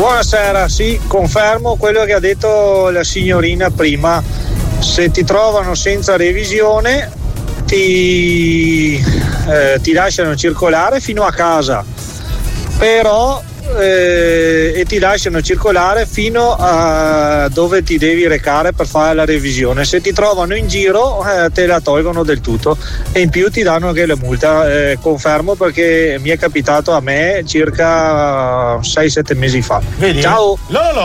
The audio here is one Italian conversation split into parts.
Buonasera, sì, confermo quello che ha detto la signorina prima. Se ti trovano senza revisione ti lasciano circolare fino a casa, però e ti lasciano circolare fino a dove ti devi recare per fare la revisione. Se ti trovano in giro te la tolgono del tutto e in più ti danno anche la multa. Confermo perché mi è capitato a me circa 6-7 mesi fa. Vedi? Ciao.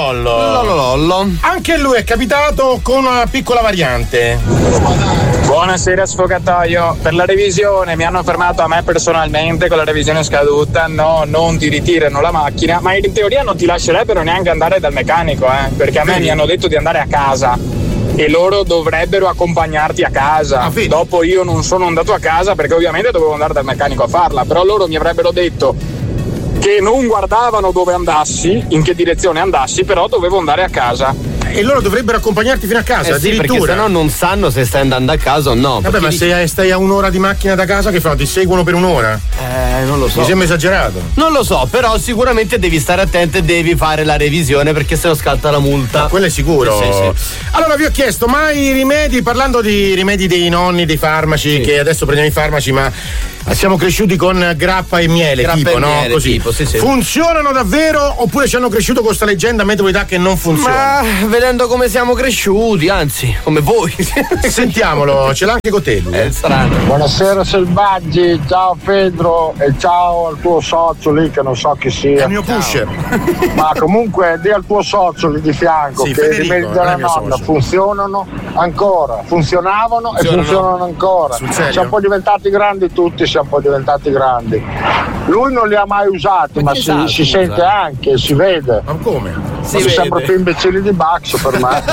Lollo. Anche a lui è capitato con una piccola variante. Buonasera sfogataio, per la revisione mi hanno fermato a me personalmente con la revisione scaduta, no, non ti ritirano la macchina, ma in teoria non ti lascerebbero neanche andare dal meccanico, perché a me mi hanno detto di andare a casa e loro dovrebbero accompagnarti a casa. Dopo io non sono andato a casa perché ovviamente dovevo andare dal meccanico a farla, però loro mi avrebbero detto che non guardavano dove andassi, in che direzione andassi, però dovevo andare a casa. E loro dovrebbero accompagnarti fino a casa, sì, addirittura. Perché sennò non sanno se stai andando a casa o no. Vabbè, ma se stai a un'ora di macchina da casa, che fanno? Ti seguono per un'ora? Non lo so. Mi sembra esagerato. Non lo so, però sicuramente devi stare attento e devi fare la revisione perché sennò scatta la multa. Ma quello è sicuro. Sì. Allora vi ho chiesto, ma i rimedi, parlando di rimedi dei nonni, dei farmaci, che adesso prendiamo i farmaci, ma siamo cresciuti con grappa e miele, grappa tipo, e no? miele, Così. tipo, sì. Funzionano davvero oppure ci hanno cresciuto con sta leggenda a metroidà che non funziona? Ma vedendo come siamo cresciuti, anzi, come voi. Sentiamolo, ce l'ha anche con te. Strano. Buonasera selvaggi, ciao Pedro e ciao al tuo socio lì che non so chi sia. È il mio pusher. Ma comunque di al tuo socio lì di fianco Sì, che i Federico, rimedi della mio nonna socio. funzionano ancora, funzionavano e funzionano ancora. Sul serio? Siamo un po' diventati grandi tutti, siamo un po' diventati grandi. Lui non li ha mai usati, ma si sente anche, si vede. Ma come? Si sembra più imbecilli di Baxo per me.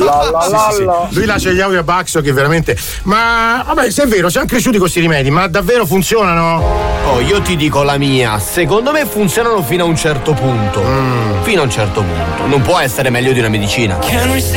Sì. Lui lascia gli audio a Baxo che veramente. Ma vabbè, se è vero, siamo cresciuti con questi rimedi, ma davvero funzionano? Oh, io ti dico la mia, secondo me funzionano fino a un certo punto. Fino a un certo punto. Non può essere meglio di una medicina.